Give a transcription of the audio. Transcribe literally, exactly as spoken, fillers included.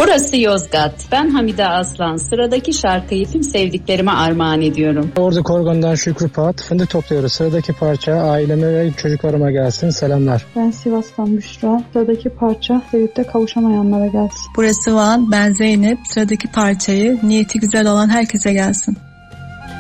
Burası Yozgat. Ben Hamide Aslan. Sıradaki şarkıyı tüm sevdiklerime armağan ediyorum. Ordu Korgan'dan Şükrü Pat. Fındık topluyoruz. Sıradaki parça aileme ve çocuklarıma gelsin. Selamlar. Ben Sivas'tan Büşra. Sıradaki parça sevip de kavuşamayanlara gelsin. Burası Van. Ben Zeynep. Sıradaki parçayı niyeti güzel olan herkese gelsin.